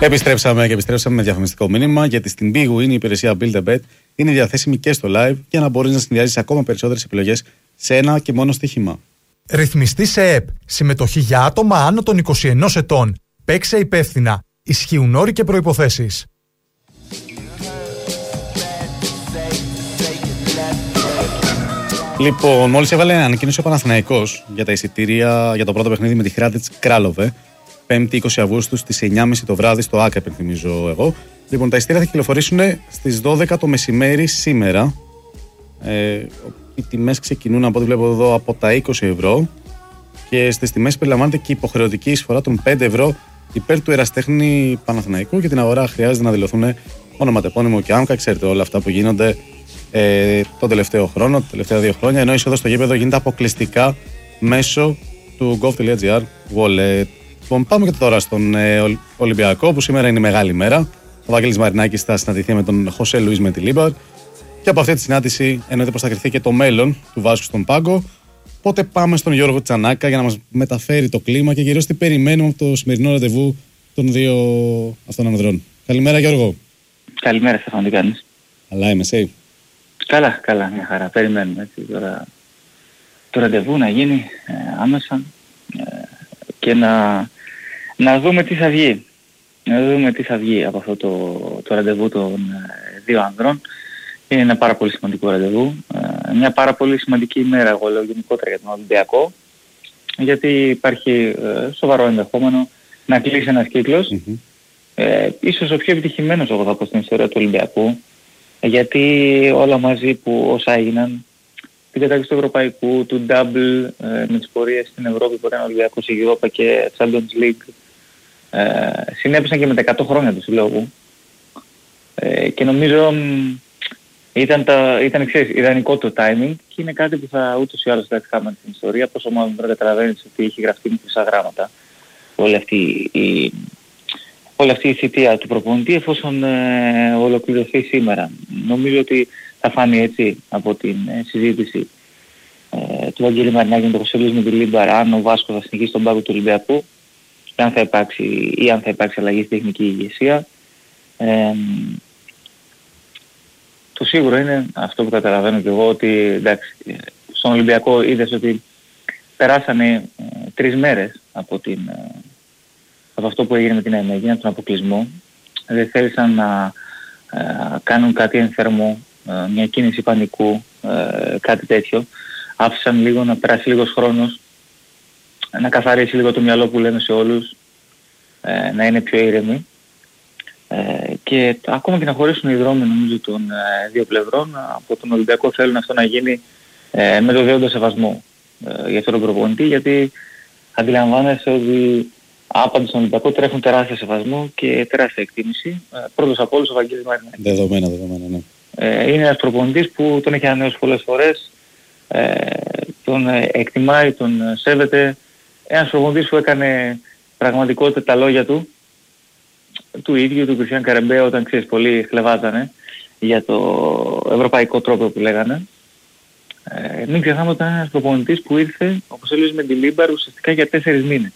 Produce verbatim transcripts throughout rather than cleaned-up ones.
Επιστρέψαμε και επιστρέψαμε με διαφημιστικό μήνυμα, γιατί στην Big Win η υπηρεσία Build a Bet είναι διαθέσιμη και στο live για να μπορείς να συνδυάζεις ακόμα περισσότερες επιλογές σε ένα και μόνο στοίχημα. Ρυθμιστή σε ΕΠ. Συμμετοχή για άτομα άνω των είκοσι ενός ετών. Παίξε υπεύθυνα. Ισχύουν όροι και προϋποθέσεις. Λοιπόν, μόλις έβαλε ανακοίνωση ο Παναθηναϊκός για τα εισιτήρια για το πρώτο παιχνίδι με τη Hrádec Králové, πέμπτη είκοσι Αυγούστου στις εννιά και μισή το βράδυ στο ΆΚΑ, υπενθυμίζω εγώ. Λοιπόν, τα εισιτήρια θα κυκλοφορήσουν στις δώδεκα το μεσημέρι σήμερα. Ε, οι τιμές ξεκινούν από ό,τι βλέπω εδώ από τα είκοσι ευρώ και στις τιμές περιλαμβάνεται και η υποχρεωτική εισφορά των πέντε ευρώ υπέρ του ερασιτέχνη Παναθηναϊκού. Για την αγορά χρειάζεται να δηλωθούν ονοματεπώνυμο και άμκα. Ξέρετε όλα αυτά που γίνονται ε, τον τελευταίο χρόνο, τα τελευταία δύο χρόνια. Ενώ η είσοδος στο γήπεδο γίνεται αποκλειστικά μέσω του gov.gr wallet. Λοιπόν, πάμε και τώρα στον ε, Ολυμπιακό, που σήμερα είναι η μεγάλη μέρα. Ο Βαγγέλης Μαρινάκης θα συναντηθεί με τον Χωσέ Λουίς Μεντιλίμπαρ. Και από αυτή τη συνάντηση εννοείται πως θα κρυφθεί και το μέλλον του Βάσκου στον πάγκο. Οπότε πάμε στον Γιώργο Τσανάκα για να μας μεταφέρει το κλίμα και κυρίως τι περιμένουμε από το σημερινό ραντεβού των δύο αυτών ανδρών. Καλημέρα, Γιώργο. Καλημέρα, Στέφαν, τι κάνεις? Καλά είμαι, εσύ? Καλά, καλά, μια χαρά. Περιμένουμε έτσι τώρα το ραντεβού να γίνει ε, άμεσα ε, και να, να δούμε τι θα βγει. Να δούμε τι θα βγει από αυτό το, το ραντεβού των ε, δύο ανδρών. Είναι ένα πάρα πολύ σημαντικό ραντεβού. Ε, μια πάρα πολύ σημαντική ημέρα, εγώ λέω γενικότερα για τον Ολυμπιακό, γιατί υπάρχει ε, σοβαρό ενδεχόμενο να κλείσει ένας κύκλος. Mm-hmm. Ε, ίσως ο πιο επιτυχημένος, εγώ θα πω, στην ιστορία του Ολυμπιακού, γιατί όλα μαζί που όσα έγιναν, την κατάκτηση του Ευρωπαϊκού, του Double, ε, με τις πορείες στην Ευρώπη που ήταν Ολυμπιακός, η Europa και Champions League, ε, συνέπεσαν και με τα εκατό χρόνια του συλλόγου. Ε, και νομίζω ήταν, τα, ήταν ξέρεις, ιδανικό το timing και είναι κάτι που θα ούτως ή άλλως θα έχουμε στην ιστορία, πόσο μάλλον τώρα καταλαβαίνεις ότι έχει γραφτεί με χρυσά γράμματα όλη αυτή η, όλη αυτή η θητεία του προπονητή, εφόσον ε, ολοκληρωθεί σήμερα. Νομίζω ότι θα φάνει έτσι από την ε, συζήτηση ε, του Βαγγέλη Μαρινάκη με τον Χωσέ Λουίς Μεντιλίμπαρ, αν ο Βάσκος θα συνεχίσει τον πάγκο του Ολυμπιακού και αν θα υπάρξει, ή αν θα υπάρξει αλλαγή στη τεχνική ηγεσία. Ε, το σίγουρο είναι αυτό που καταλαβαίνω και εγώ, ότι εντάξει, στον Ολυμπιακό είδες ότι περάσανε ε, τρεις μέρες από, την, ε, από αυτό που έγινε με την ΑΕΜΕΓΙ, τον αποκλεισμό. Δεν θέλησαν να ε, κάνουν κάτι ενθερμό, ε, μια κίνηση πανικού, ε, κάτι τέτοιο. Άφησαν λίγο να περάσει λίγος χρόνος, να καθαρίσει λίγο το μυαλό που λέμε σε όλους, ε, να είναι πιο ήρεμοι. Ε, και ακόμα και να χωρίσουν οι δρόμοι, νομίζω, των ε, δύο πλευρών. Από τον Ολυμπιακό θέλουν αυτό να γίνει ε, με το δέοντα σεβασμό ε, για αυτόν τον προπονητή, γιατί αντιλαμβάνεσαι ότι άπαντα στον Ολυμπιακό τρέχουν τεράστιο σεβασμό και τεράστια εκτίμηση. Ε, πρώτος από όλους ο Βαγγέλης Μαρινάκης. Δεδομένα, δεδομένα, ναι. Ε, είναι ένας προπονητής που τον έχει ανανεώσει πολλές φορές, ε, τον ε, εκτιμάει, τον ε, σέβεται. Ένας προπονητής που έκανε πραγματικότητα τα λόγια του, του ίδιου, του Κριστιαν Καρεμπέ, όταν ξέρεις πολλοί χλεβάζανε για το ευρωπαϊκό τρόπο που λέγανε. Ε, μην ξεχνάμε ότι ήταν ένας προπονητής που ήρθε, όπως έλεγες, με την Λίμπαρ ουσιαστικά για τέσσερις μήνες.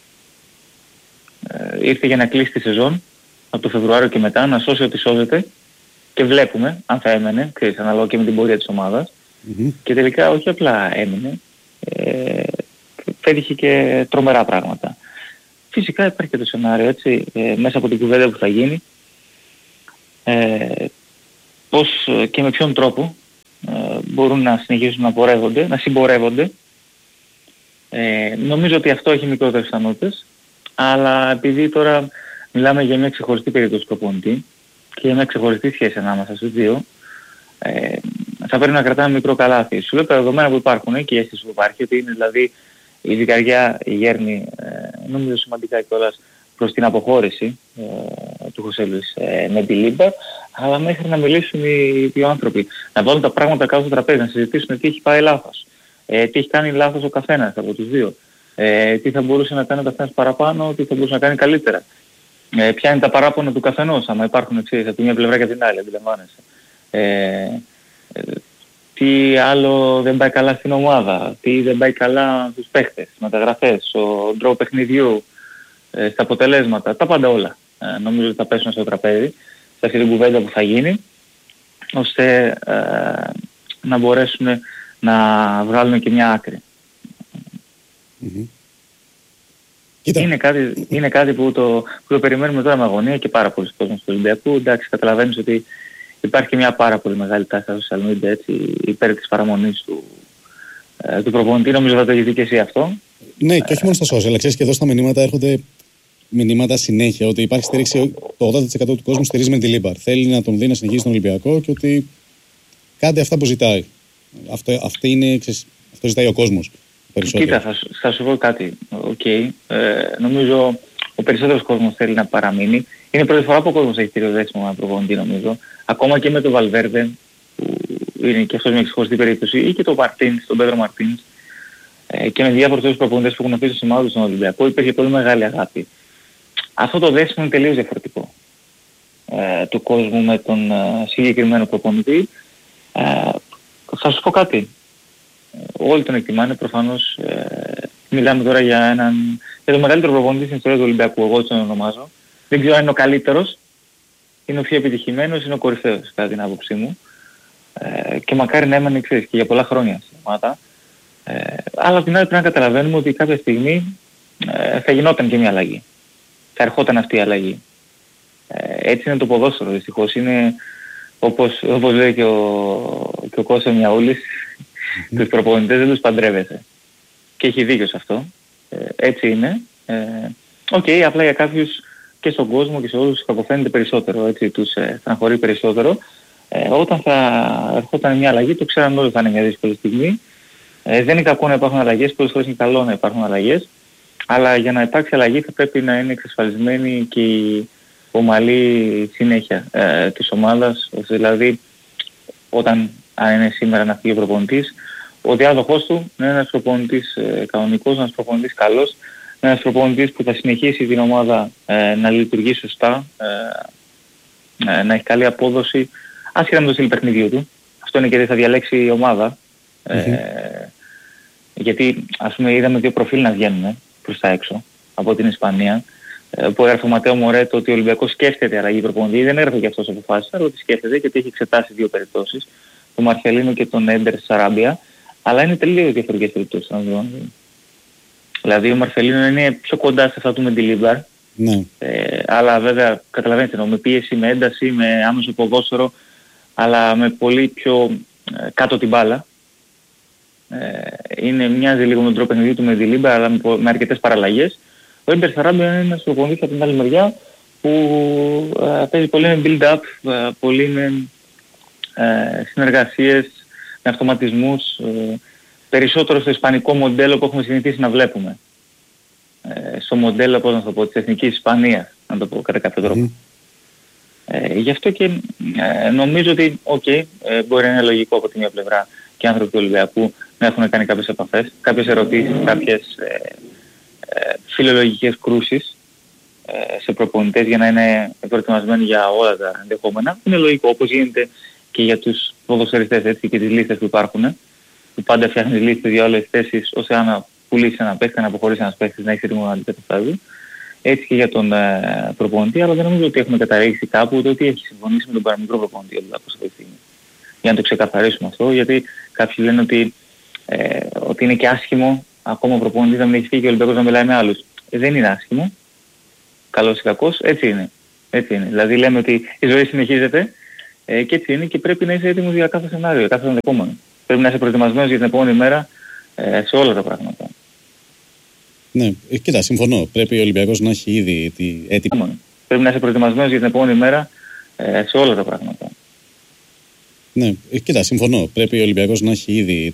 Ε, ήρθε για να κλείσει τη σεζόν από το Φεβρουάριο και μετά, να σώσει ό,τι σώζεται, και βλέπουμε αν θα έμενε, ξέρεις, ανάλογα και με την πορεία της ομάδας. Mm-hmm. Και τελικά όχι απλά έμεινε, ε, πέτυχε και τρομερά πράγματα. Φυσικά υπάρχει και το σενάριο, έτσι, ε, μέσα από την κουβέντα που θα γίνει, ε, πώς και με ποιον τρόπο ε, μπορούν να συνεχίσουν να πορεύονται, να συμπορεύονται. Ε, νομίζω ότι αυτό έχει μικρότερες πιθανότητες, αλλά επειδή τώρα μιλάμε για μια ξεχωριστή περίπτωση προπονητή και για μια ξεχωριστή σχέση ανάμεσα στους δύο, ε, θα πρέπει να κρατάμε μικρό καλάθι. Σου λέω τα δεδομένα που υπάρχουν και η αίσθηση που υπάρχει, ότι είναι δηλαδή η Ζυγαριά γέρνει, ε, νομίζω σημαντικά κιόλας, προς την αποχώρηση ε, του Χωσέ Λουίς ε, Μεντιλίμπαρ, αλλά μέχρι να μιλήσουν οι δύο άνθρωποι, να βάλουν τα πράγματα κάτω στο τραπέζι, να συζητήσουν τι έχει πάει λάθος, ε, τι έχει κάνει λάθος ο καθένας από τους δύο, ε, τι θα μπορούσε να κάνει ο καθένας παραπάνω, τι θα μπορούσε να κάνει καλύτερα, ε, ποια είναι τα παράπονα του καθενός, άμα υπάρχουν εξής από τη μια πλευρά και την άλλη, αντιλαμβάνεσαι. Ε, ε, τι άλλο δεν πάει καλά στην ομάδα, τι δεν πάει καλά στους παίχτες, στις μεταγραφές, στον τρόπο παιχνιδιού, ε, στα αποτελέσματα, τα πάντα όλα. ε, νομίζω ότι θα πέσουν στο τραπέζι, σε αυτή την κουβέντα που θα γίνει, ώστε ε, να μπορέσουν να βγάλουν και μια άκρη. Mm-hmm. Είναι κάτι, είναι κάτι που, το, που το περιμένουμε τώρα με αγωνία και πάρα πολλοί κόσμος του Ολυμπιακού. Εντάξει, καταλαβαίνεις ότι υπάρχει και μια πάρα πολύ μεγάλη τάση στα social media, έτσι, υπέρ της παραμονής του, ε, του προπονητή. Νομίζω θα το έχεις δει και εσύ αυτό. Ναι, και όχι μόνο στα social, ξέρεις, και εδώ στα μηνύματα έρχονται μηνύματα συνέχεια ότι υπάρχει στήριξη, το ογδόντα τοις εκατό του κόσμου στηρίζει με τη Λίμπαρ. Θέλει να τον δει να συνεχίσει τον Ολυμπιακό και ότι κάντε αυτά που ζητάει. Αυτό, αυτή είναι, ξέρεις, αυτό ζητάει ο κόσμος. Κοίτα, θα, θα σου πω κάτι. Okay. Ε, νομίζω ο περισσότερος κόσμος θέλει να παραμείνει. Είναι η πρώτη φορά που ο κόσμος έχει τριοδέσιμο με προπονητή, νομίζω. Ακόμα και με τον Βαλβέρντε, που είναι και αυτός μια ξεχωριστή περίπτωση, ή και τον Μαρτίνς, τον Πέδρο Μαρτίνς, ε, και με διάφορους άλλους προπονητές που έχουν αφήσει το σημάδι στον Ολυμπιακό, υπήρχε πολύ μεγάλη αγάπη. Αυτό το δέσιμο είναι τελείως διαφορετικό ε, του κόσμου με τον ε, συγκεκριμένο προπονητή. Ε, θα σου πω κάτι. Όλοι τον εκτιμάνε προφανώς. Ε, μιλάμε τώρα για έναν, για τον μεγαλύτερο προπονητή στην ιστορία του Ολυμπιακού, εγώ τον ονομάζω. Δεν ξέρω αν είναι ο καλύτερος, είναι ο πιο επιτυχημένος, είναι ο κορυφαίος κατά την άποψή μου. Ε, και μακάρι να έμενε, ξέρεις, και για πολλά χρόνια στην ομάδα. Ε, αλλά απ' την άλλη πρέπει να καταλαβαίνουμε ότι κάποια στιγμή ε, θα γινόταν και μια αλλαγή. Θα ερχόταν αυτή η αλλαγή. Ε, έτσι είναι το ποδόσφαιρο, δυστυχώς. Είναι όπως, όπως λέει και ο, και ο Κώστας Μιαούλης, mm-hmm. τους προπονητές δεν τους παντρεύεσαι. Και έχει δίκιο σε αυτό. Ε, έτσι είναι. Οκ, ε, okay, απλά για κάποιους και στον κόσμο και σε όλους κακοφαίνεται περισσότερο, έτσι, τους ε, στεναχωρεί περισσότερο. Ε, όταν θα ερχόταν μια αλλαγή, το ξέραν όλοι ότι θα είναι μια δύσκολη στιγμή. Ε, δεν είναι κακό να υπάρχουν αλλαγές, πολλές φορές είναι καλό να υπάρχουν αλλαγές. Αλλά για να υπάρξει αλλαγή θα πρέπει να είναι εξασφαλισμένη και η ομαλή συνέχεια ε, της ομάδας. Δηλαδή, όταν αν είναι σήμερα να φύγει ο προπονητής, ο διάδοχός του να είναι ένας προπονητής ε, κανονικός, ένας προπονητής καλός, ένας προπονητής που θα συνεχίσει την ομάδα ε, να λειτουργεί σωστά, ε, ε, να έχει καλή απόδοση, άσχετα με το στυλ παιχνιδιού του. Αυτό είναι και δεν θα διαλέξει η ομάδα. Mm-hmm. Ε, γιατί ας πούμε είδαμε δύο προφίλ να βγαίνουν προς τα έξω από την Ισπανία, ε, που έγραφε ο Ματέο Μορέτο ότι ο Ολυμπιακός σκέφτεται αλλαγή προπονητή. Δεν έγραφε και αυτός αποφάσισε, αλλά ότι σκέφτεται, γιατί έχει εξετάσει δύο περιπτώσεις, τον Μαρσελίνο και τον Έντερ Σαράμπια, αλλά είναι τελείως διαφορετικές περιπτώσεις. Δηλαδή ο Μαρσελίνο είναι πιο κοντά σε αυτά του με τη Λίμπαρ, ναι. ε, αλλά βέβαια καταλαβαίνετε εννοώ, με πίεση, με ένταση, με άμεσο ποδόσφαιρο, αλλά με πολύ πιο ε, κάτω την μπάλα. Ε, είναι, μοιάζει λίγο με τον τρόπο παιχνιδιού του με τη Λίμπαρ, αλλά με, με αρκετές παραλλαγές. Ο Έντερ Σαράμπια είναι ένας προπονητής από την άλλη μεριά που ε, παίζει πολύ με build-up, ε, πολύ με ε, συνεργασίες, με αυτοματισμούς, ε, περισσότερο στο ισπανικό μοντέλο που έχουμε συνηθίσει να βλέπουμε. Ε, στο μοντέλο, πώς να το πω, της εθνικής Ισπανίας, να το πω κατά κάποιο τρόπο. Mm. Ε, γι' αυτό και ε, νομίζω ότι, οκ, okay, ε, μπορεί να είναι λογικό από τη μια πλευρά και άνθρωποι του Ολυμπιακού να έχουν κάνει κάποιες επαφές, κάποιες ερωτήσεις, κάποιες ε, ε, φιλολογικές κρούσεις ε, σε προπονητές για να είναι προετοιμασμένοι για όλα τα ενδεχόμενα. Είναι λογικό, όπως γίνεται και για τους ποδοσφαιριστές, έτσι, και τις λίστες που υπάρχουν, που πάντα φτιάχνει λίστες για όλες τις θέσεις, ώστε αν πουλήσει ένα παίχτη, να αποχωρήσει ένας παίχτης, να έχει έτοιμο να αντικατασταθεί. Έτσι και για τον ε, προπονητή, αλλά δεν νομίζω ότι έχουμε καταλήξει κάπου, ούτε ότι έχει συμφωνήσει με τον παραμικρό προπονητή ο Ολυμπιακός αυτή τη στιγμή. Για να το ξεκαθαρίσουμε αυτό, γιατί κάποιοι λένε ότι, ε, ότι είναι και άσχημο ακόμα ο προπονητής να μην έχει φύγει και ο Ολυμπιακός να μιλάει με άλλους. Ε, δεν είναι άσχημο. Καλός ή κακός, έτσι είναι. Έτσι είναι. Δηλαδή λέμε ότι η ζωή συνεχίζεται ε, και έτσι είναι και πρέπει να είσαι έτοιμος για κάθε σενάριο, για κάθε ενδεχόμενο. Πρέπει να είσαι προετοιμασμένος για την επόμενη μέρα ε, σε όλα τα πράγματα. Ναι, ε, κοίτα, συμφωνώ. Πρέπει ο Ολυμπιακός να έχει ήδη τη έτοιμη. Πρέπει να είσαι προετοιμασμένος για την επόμενη μέρα ε, σε όλα τα πράγματα. Ναι, ε, κοίτα, συμφωνώ. Πρέπει ο Ολυμπιακός να έχει ήδη